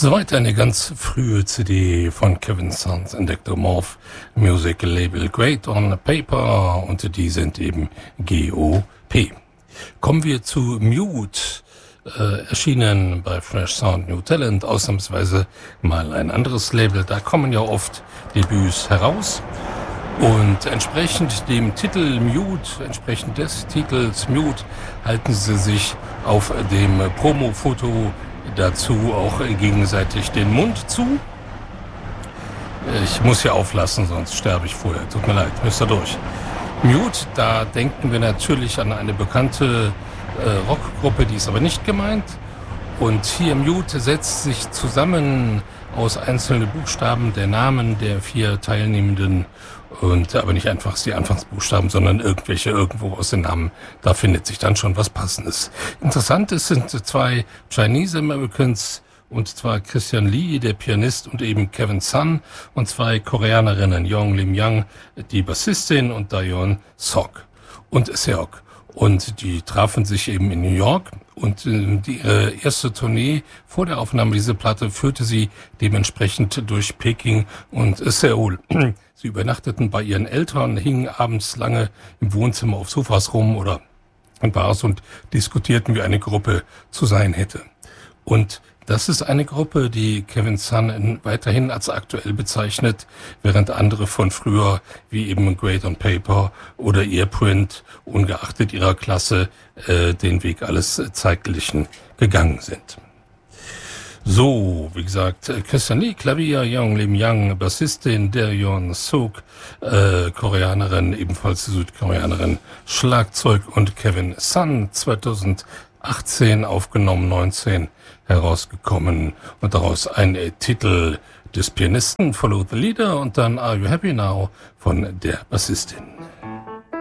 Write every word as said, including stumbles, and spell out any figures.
Soweit eine ganz frühe C D von Kevin Sons Endectomorph Music Label Great on Paper, und die sind eben G O P. Kommen wir zu Mute, äh, erschienen bei Fresh Sound New Talent, ausnahmsweise mal ein anderes Label. Da kommen ja oft Debüts heraus. Und entsprechend dem Titel Mute, entsprechend des Titels Mute, halten sie sich auf dem Promo-Foto dazu auch gegenseitig den Mund zu. Ich muss hier auflassen, sonst sterbe ich vorher. Tut mir leid, müsst ihr durch. Mute, da denken wir natürlich an eine bekannte äh, Rockgruppe, die ist aber nicht gemeint. Und hier Mute setzt sich zusammen aus einzelnen Buchstaben der Namen der vier Teilnehmenden, und aber nicht einfach die Anfangsbuchstaben, sondern irgendwelche irgendwo aus den Namen. Da findet sich dann schon was Passendes. Interessant ist, sind zwei Chinese Americans, und zwar Christian Lee, der Pianist, und eben Kevin Sun, und zwei Koreanerinnen, Yong Lim Young, die Bassistin, und Daeon Sok und Seok. Und die trafen sich eben in New York, und äh, die, ihre erste Tournee vor der Aufnahme dieser Platte führte sie dementsprechend durch Peking und äh, Seoul. Sie übernachteten bei ihren Eltern, hingen abends lange im Wohnzimmer auf Sofas rum oder in Bars und diskutierten, wie eine Gruppe zu sein hätte. Und das ist eine Gruppe, die Kevin Sun weiterhin als aktuell bezeichnet, während andere von früher, wie eben Great on Paper oder Earprint, ungeachtet ihrer Klasse, äh, den Weg alles Zeitlichen gegangen sind. So, wie gesagt, Christian Lee, Klavier, Yong Lim Young, Bassistin, Daeon Sok, äh, Koreanerin, ebenfalls Südkoreanerin, Schlagzeug, und Kevin Sun, zweitausendachtzehn aufgenommen, neunzehn herausgekommen, und daraus ein äh, Titel des Pianisten, Follow the Leader, und dann Are You Happy Now von der Bassistin.